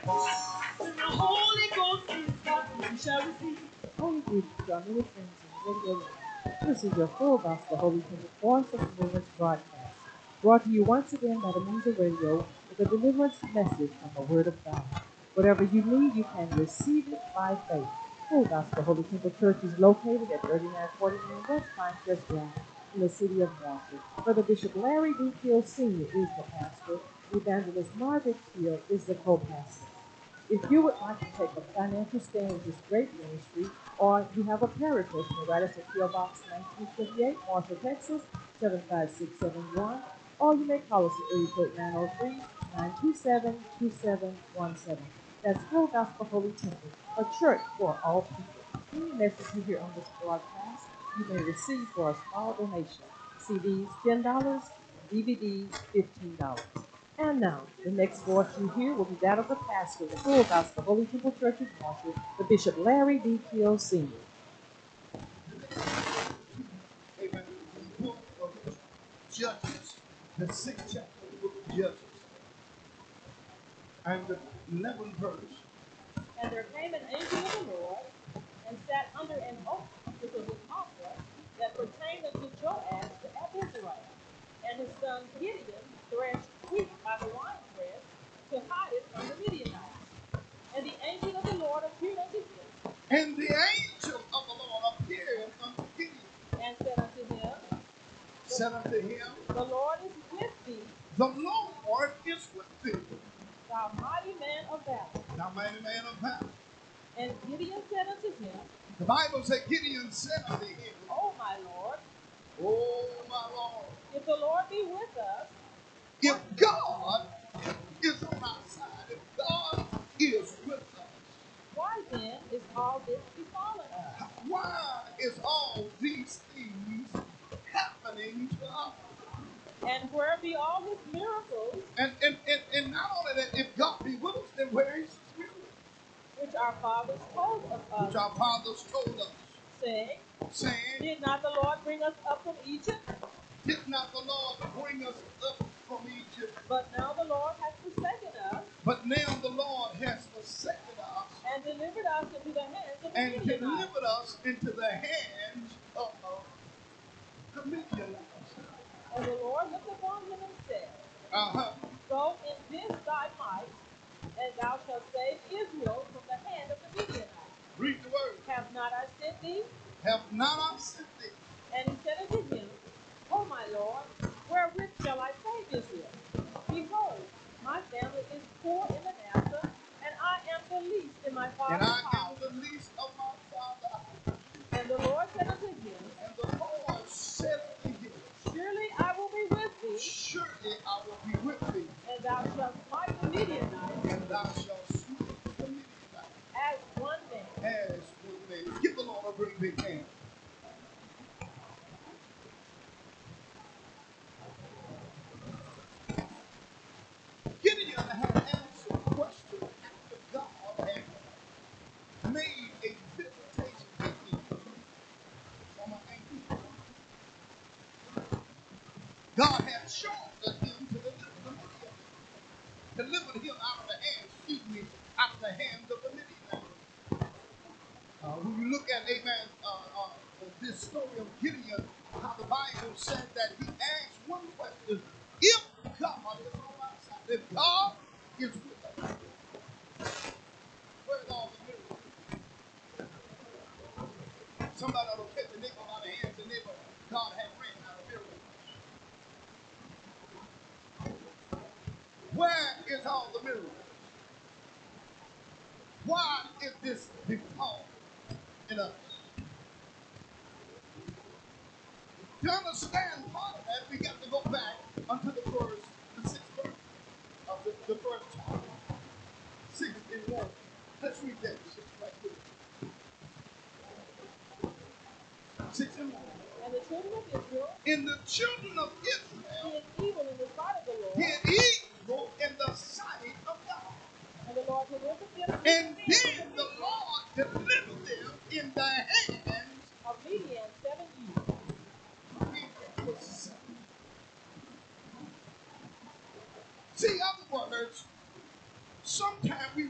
When the Holy Ghost is come, you shall receive. Holy greetings to our newest friends in Radio Land. This is your full gospel Holy Temple Voice of Deliverance broadcast, brought to you once again by the means of radio with a deliverance message from the Word of God. Whatever you need, you can receive it by faith. Full Gospel Holy Temple Church is located at 3949 West Pinecrest Drive in the city of Marshall. Brother Bishop Larry D. Hill Sr. is the pastor. Evangelist Margaret Hill is the co-pastor. If you would like to take a financial stand with this great ministry, or you have a prayer request, you write us at PO Box 1928, Marshall, Texas, 75671, or you may call us at 849-927-2717. That's Full Gospel Holy Temple, a church for all people. Any message you hear on this broadcast, you may receive for a small donation. CDs, $10, DVDs, $15. And now, the next voice you hear will be that of the pastor of the Full Gospel Holy Temple Church of Marshall, the Bishop Larry D. Hill Sr. Amen. The book of Judges, the 6th chapter of the book of Judges, and the 11th verse. And there came an angel of the Lord, and sat under an oak, which was an opera, that pertained unto Joash the Abizarite. And his son Gideon threshed wheat by the winepress to hide it from the Midianites. And the angel of the Lord appeared unto him, And the angel of the Lord appeared unto Gideon, and said unto him, The Lord is with thee, the Lord is with thee, thou mighty man of valor. thou mighty man of valor. And Gideon said unto him, The Bible said Gideon said unto him, O my Lord, Oh my Lord, if the Lord be with us, if God is on our side, if God is with us, why then is all this befallen us? why is all these things happening to us? And where be all his miracles, And not only that, if God be with us, then where is his miracles? which our fathers told of us, Which our fathers told us, saying, saying, Did not the Lord bring us up from Egypt? Did not the Lord bring us up from Egypt? But now the Lord hath forsaken us, But now the Lord has forsaken us and delivered us into the hands of the and Midianites. delivered us into the hands of the Midianites. And the Lord looked upon him and said, Uh-huh. Go in this thy might, and thou shalt save Israel from the hand of the Midianites. Read the word. Have not I sent thee? Have not I sent thee? And he said unto him, O my Lord, wherewith shall I save Israel? Behold, my family is poor in Manasseh, and I am the least in my And father's I am house. the least of my father. And the Lord said unto him, And the Lord said unto him, Surely I will be with thee, Surely I will be with thee, and thou shalt smite the Midianites and thou shalt smite the Midianites as one man. as one man. Give the Lord a great big hand. Gideon had answered the question after God had made a visitation to him from an angel. God had shown him to delivered him out of the hands, out of the hands of the Midianites. When you look at, amen, this story of Gideon, how the Bible said that he asked one question: if God is on my side, if God is with us, where's all the miracles? Somebody ought to catch the neighbor by the hands and neighbor, God had ran out of miracles. Where is all the miracles? Why is this befallen in us? To understand part of that, we got to go back unto the sixth verse of the first chapter. 6 and 1. Let's read that 6 right quick. 6 and 1. And the children of Israel And the children of Israel did evil in the sight of the Lord, did evil in the sight of God. and the Lord delivered them And then the Lord delivered them in the hands of Midian 7 years. See, in other words, sometimes we